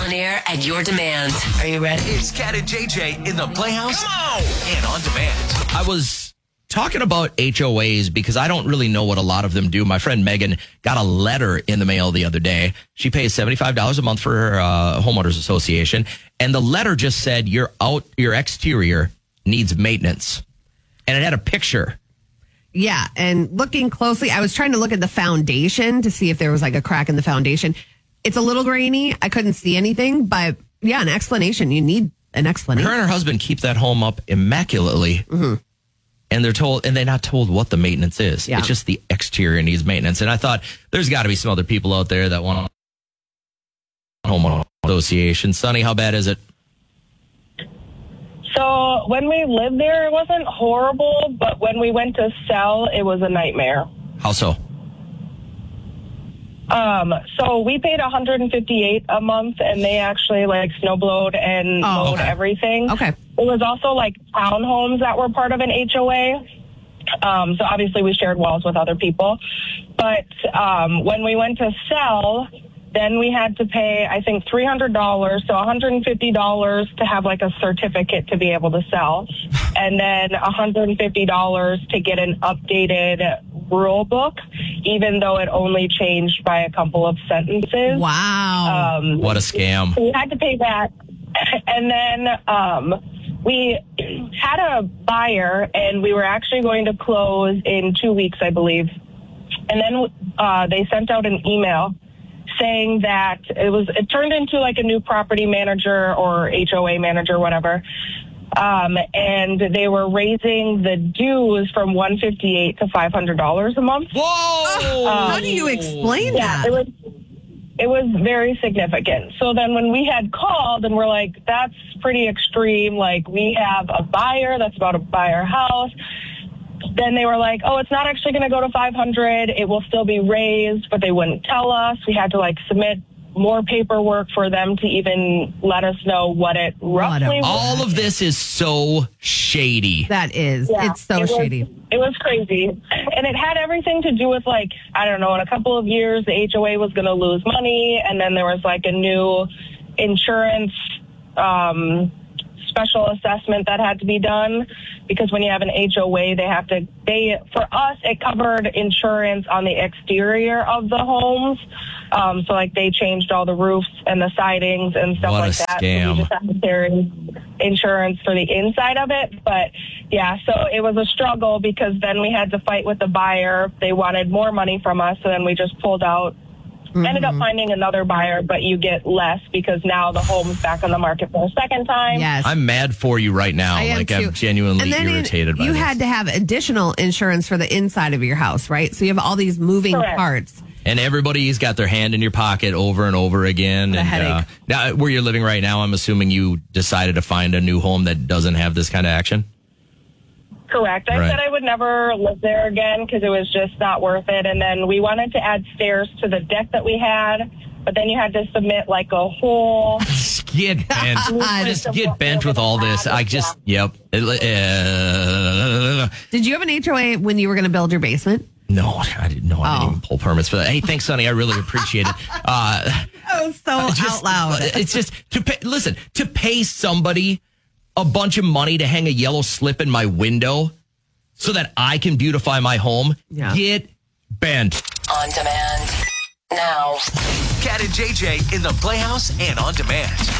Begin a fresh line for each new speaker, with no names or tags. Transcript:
On air at your demand. Are you ready?
It's Cat and JJ in the Playhouse. Come on! And on demand.
I was talking about HOAs because I don't really know what a lot of them do. My friend Megan got a letter in the mail the other day. She pays $75 a month for her homeowners association. And the letter just said your exterior needs maintenance. And it had a picture.
Yeah. And looking closely, I was trying to look at the foundation to see if there was like a crack in the foundation. It's a little grainy. I couldn't see anything, but yeah, an explanation. You need an explanation.
Her and her husband keep that home up immaculately. Mm-hmm. And they're not told what the maintenance is.
Yeah.
It's just the exterior needs maintenance. And I thought there's got to be some other people out there that want a homeowner association. Sonny, how bad is it?
So when we lived there, it wasn't horrible, but when we went to sell, it was a nightmare.
How so?
So we paid $158 a month, and they actually like snowblowed and mowed everything.
Okay.
It was also like townhomes that were part of an HOA. So obviously we shared walls with other people. But when we went to sell, then we had to pay, I think, $300, so $150 to have like a certificate to be able to sell, and then $150 to get an updated rule book, even though it only changed by a couple of sentences.
Wow.
What a scam.
So we had to pay that. And then we had a buyer, and we were actually going to close in 2 weeks, I believe. And then they sent out an email saying that it turned into like a new property manager or HOA manager, whatever. And they were raising the dues from $158 to $500 a month.
Whoa!
How do you explain that?
It was very significant. So then when we had called and we're like, that's pretty extreme. Like, we have a buyer that's about to buy our house. Then they were like, oh, it's not actually going to go to $500. It will still be raised, but they wouldn't tell us. We had to like submit more paperwork for them to even let us know what it roughly was.
All of this is so shady.
That is. Yeah, it's so shady.
It was crazy. And it had everything to do with like, I don't know, in a couple of years, the HOA was going to lose money. And then there was like a new insurance special assessment that had to be done, because when you have an HOA, for us, it covered insurance on the exterior of the homes. So like they changed all the roofs and the sidings and stuff like that.
Scam.
So we just had to carry insurance for the inside of it. But yeah, so it was a struggle because then we had to fight with the buyer. They wanted more money from us. So then we just pulled out. Ended up finding another buyer, but you get less because now the home's back on the market for a second time.
Yes.
I'm mad for you right now. I'm genuinely irritated by this.
You had to have additional insurance for the inside of your house, right? So you have all these moving parts.
And everybody's got their hand in your pocket over and over again.
What a headache.
Now, where you're living right now, I'm assuming you decided to find a new home that doesn't have this kind of action?
Correct. I said I would never live there again because it was just not worth it. And then we wanted to add stairs to the deck that we had, but then you had to submit like a whole...
Get bent. Just get bent with all this. Yep.
Did you have an HOA when you were going to build your basement?
No, I didn't know. I didn't even pull permits for that. Hey, thanks, Sonny. I really appreciate it.
Oh, so out loud.
It's just to pay somebody a bunch of money to hang a yellow slip in my window so that I can beautify my home. Yeah. Get bent.
On demand now.
Cat and JJ in the Playhouse and on demand.